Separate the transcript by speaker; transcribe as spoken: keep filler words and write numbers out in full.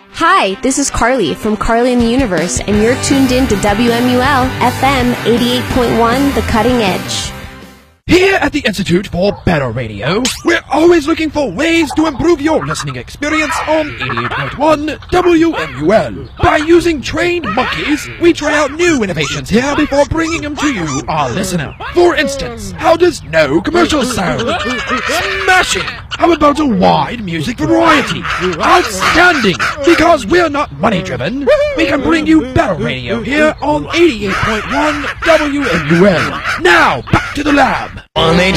Speaker 1: Hi, this is Carly from Carly in the Universe, and you're tuned in to W M U L F M eighty-eight point one, The Cutting Edge.
Speaker 2: Here at the Institute for Better Radio, we're always looking for ways to improve your listening experience on eighty-eight point one W M U L. By using trained monkeys, we try out new innovations here before bringing them to you, our listener. For instance, how does no commercials sound? Smashing! How about a wide music variety? Outstanding! Because we're not money-driven, we can bring you better radio here on eighty-eight point one W M U L. Now, back to the lab.
Speaker 3: one eight